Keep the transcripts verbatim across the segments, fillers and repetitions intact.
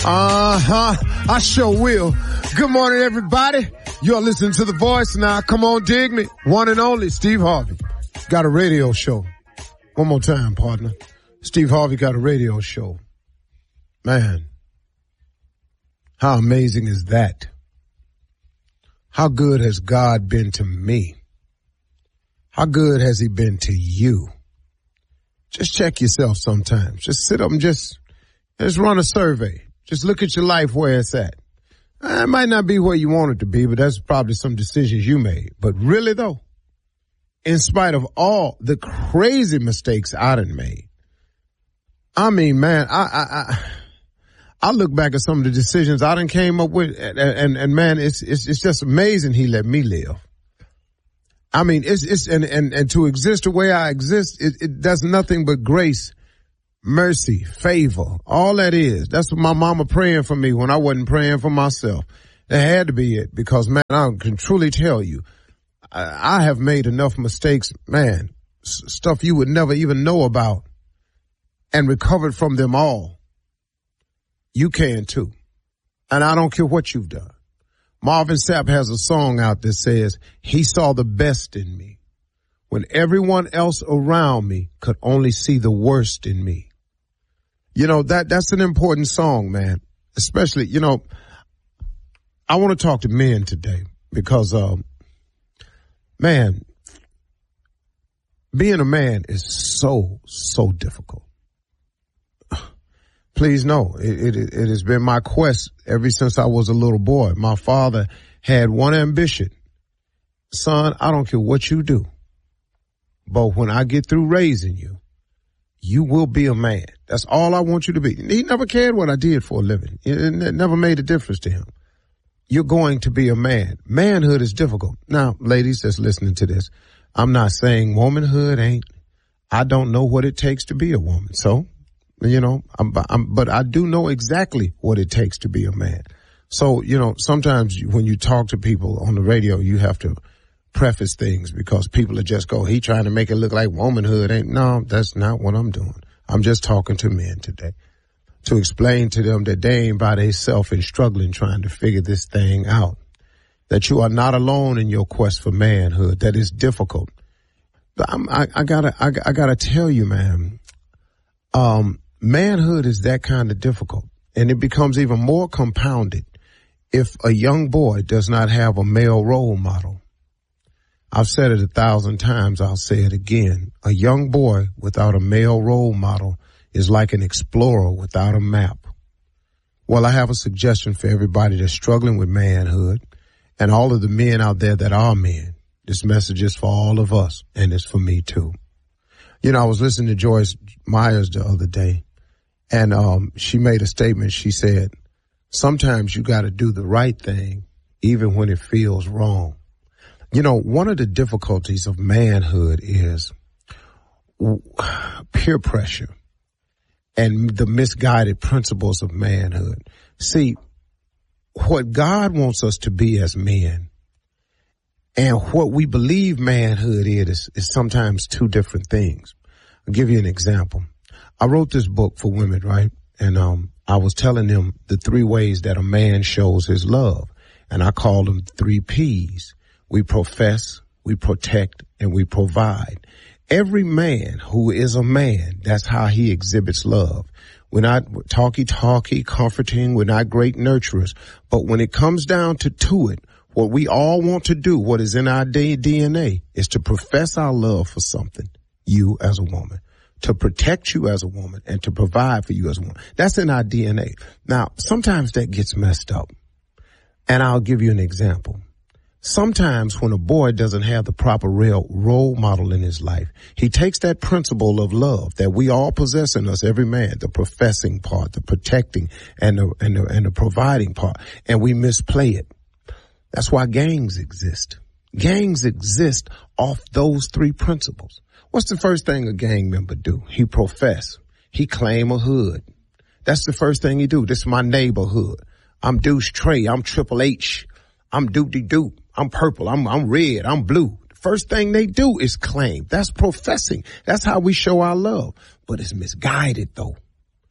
Uh-huh. I sure will. Good morning, everybody. You're listening to The Voice now. Come on, dig me. One and only Steve Harvey. Got a radio show. One more time, partner. Steve Harvey got a radio show. Man, how amazing is that? How good has God been to me? How good has he been to you? Just check yourself sometimes. Just sit up and just, just run a survey. Just look at your life where it's at. It might not be where you want it to be, but that's probably some decisions you made. But really, though, in spite of all the crazy mistakes I done made, I mean, man, I I I, I look back at some of the decisions I done came up with, and, and, and man, it's, it's it's just amazing he let me live. I mean, it's it's and and, and to exist the way I exist, it, it does nothing but grace, mercy, favor, all that is. That's what my mama praying for me when I wasn't praying for myself. That had to be it, because, man, I can truly tell you, I, I have made enough mistakes, man, s- stuff you would never even know about, and recovered from them all. You can, too. And I don't care what you've done. Marvin Sapp has a song out that says, he saw the best in me when everyone else around me could only see the worst in me. You know, that that's an important song, man. Especially, you know, I want to talk to men today because, um, man, being a man is so, so difficult. Please know, it, it, it has been my quest ever since I was a little boy. My father had one ambition. Son, I don't care what you do, but when I get through raising you, you will be a man. That's all I want you to be. He never cared what I did for a living. It never made a difference to him. You're going to be a man. Manhood is difficult. Now, ladies that's listening to this, I'm not saying womanhood ain't. I don't know what it takes to be a woman. So, you know, I'm, I'm, but I do know exactly what it takes to be a man. So, you know, sometimes when you talk to people on the radio, you have to preface things because people are just go, he trying to make it look like womanhood ain't. No, that's not what I'm doing. I'm just talking to men today to explain to them that they ain't by themselves and struggling trying to figure this thing out, that you are not alone in your quest for manhood, that is difficult. But I'm, I, I gotta, I, I gotta tell you, man, um, manhood is that kind of difficult, and it becomes even more compounded if a young boy does not have a male role model. I've said it a thousand times. I'll say it again. A young boy without a male role model is like an explorer without a map. Well, I have a suggestion for everybody that's struggling with manhood and all of the men out there that are men. This message is for all of us, and it's for me too. You know, I was listening to Joyce Myers the other day, and um, she made a statement. She said, sometimes you got to do the right thing even when it feels wrong. You know, one of the difficulties of manhood is peer pressure and the misguided principles of manhood. See, what God wants us to be as men and what we believe manhood is, is sometimes two different things. I'll give you an example. I wrote this book for women, right? And um, I was telling them the three ways that a man shows his love. And I called them three P's. We profess, we protect, and we provide. Every man who is a man, that's how he exhibits love. We're not talky-talky, comforting. We're not great nurturers. But when it comes down to, to it, what we all want to do, what is in our D N A, is to profess our love for something, you as a woman, to protect you as a woman, and to provide for you as a woman. That's in our D N A. Now, sometimes that gets messed up. And I'll give you an example. Sometimes when a boy doesn't have the proper real role model in his life, he takes that principle of love that we all possess in us, every man, the professing part, the protecting, and the, and the, and the providing part, and we misplay it. That's why gangs exist. Gangs exist off those three principles. What's the first thing a gang member do? He profess. He claim a hood. That's the first thing he do. This is my neighborhood. I'm Deuce Trey. I'm Triple H. I'm Doop-de-Doop. I'm purple. I'm, I'm red. I'm blue. The first thing they do is claim. That's professing. That's how we show our love. But it's misguided, though.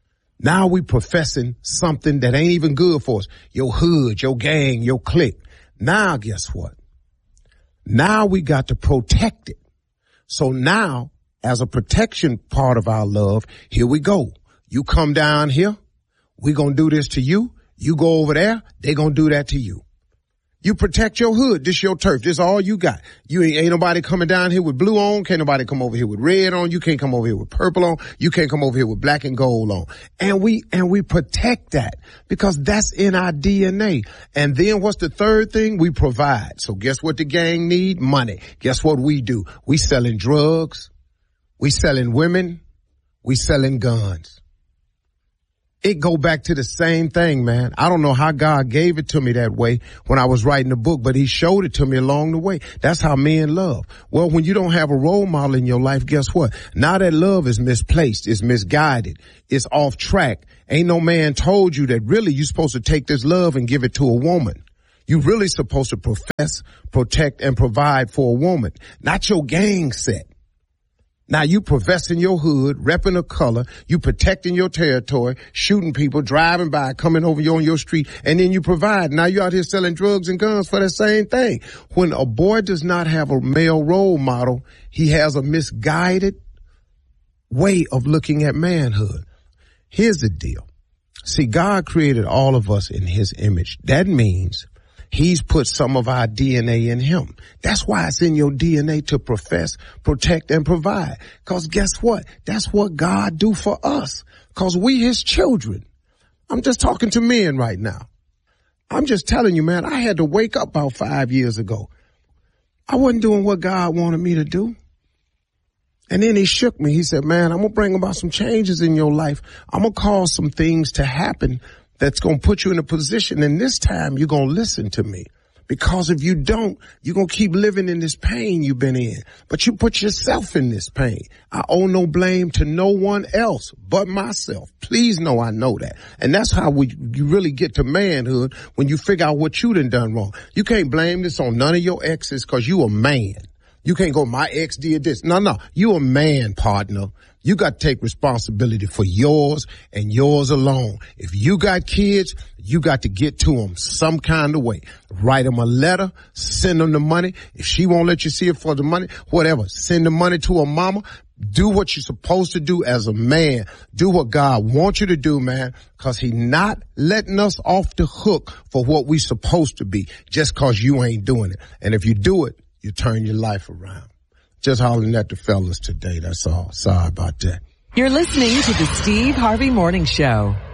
Now we professing something that ain't even good for us. Your hood, your gang, your clique. Now guess what? Now we got to protect it. So now, as a protection part of our love, here we go. You come down here, we gonna do this to you. You go over there, they gonna do that to you. You protect your hood. This your turf. This all you got. You ain't, ain't nobody coming down here with blue on. Can't nobody come over here with red on. You can't come over here with purple on. You can't come over here with black and gold on. And we, and we protect that because that's in our D N A. And then what's the third thing? We provide. So guess what the gang need? Money. Guess what we do? We selling drugs. We selling women. We selling guns. It go back to the same thing, man. I don't know how God gave it to me that way when I was writing the book, but he showed it to me along the way. That's how men love. Well, when you don't have a role model in your life, guess what? Now that love is misplaced, it's misguided, it's off track. Ain't no man told you that really you're supposed to take this love and give it to a woman. You really supposed to profess, protect, and provide for a woman, not your gang set. Now you professing your hood, repping a color, you protecting your territory, shooting people, driving by, coming over you on your street, and then you provide. Now you out here selling drugs and guns for the same thing. When a boy does not have a male role model, he has a misguided way of looking at manhood. Here's the deal. See, God created all of us in his image. That means he's put some of our D N A in him. That's why it's in your D N A to profess, protect, and provide. Because guess what? That's what God do for us. Because we his children. I'm just talking to men right now. I'm just telling you, man, I had to wake up about five years ago. I wasn't doing what God wanted me to do. And then he shook me. He said, man, I'm going to bring about some changes in your life. I'm going to cause some things to happen that's going to put you in a position, and this time you're going to listen to me. Because if you don't, you're going to keep living in this pain you've been in. But you put yourself in this pain. I owe no blame to no one else but myself. Please know I know that. And that's how we, you really get to manhood, when you figure out what you done done wrong. You can't blame this on none of your exes because you a man. You can't go, my ex did this. No, no. You a man, partner. You got to take responsibility for yours and yours alone. If you got kids, you got to get to them some kind of way. Write them a letter, send them the money. If she won't let you see it for the money, whatever, send the money to her mama. Do what you're supposed to do as a man. Do what God wants you to do, man, because he not letting us off the hook for what we supposed to be just because you ain't doing it. And if you do it, you turn your life around. Just hollering at the fellas today, that's all. Sorry about that. You're listening to the Steve Harvey Morning Show.